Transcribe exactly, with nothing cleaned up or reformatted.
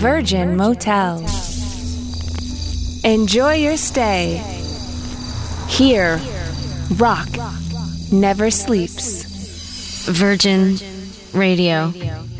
Virgin Motel. Enjoy your stay. Here, rock never sleeps. Virgin Radio.